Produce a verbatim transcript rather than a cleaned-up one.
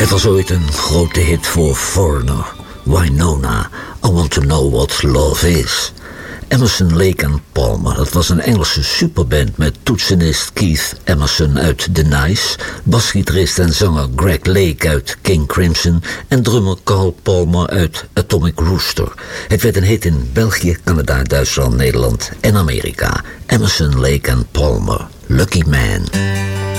Het was ooit een grote hit voor Foreigner, Wynonna, I Want to Know What Love Is. Emerson, Lake and Palmer, dat was een Engelse superband met toetsenist Keith Emerson uit The Nice, basgitarist en zanger Greg Lake uit King Crimson en drummer Carl Palmer uit Atomic Rooster. Het werd een hit in België, Canada, Duitsland, Nederland en Amerika. Emerson, Lake and Palmer, Lucky Man.